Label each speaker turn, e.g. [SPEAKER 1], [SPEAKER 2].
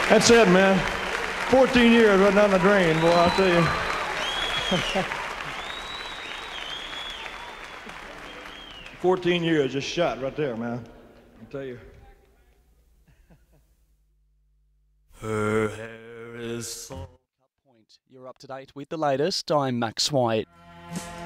[SPEAKER 1] That's it, man. 14 years right down the drain, boy, I'll tell you. 14 years just shot right there, man. I'll tell you.
[SPEAKER 2] Her hair is so... You're up to date with the latest. I'm Max White.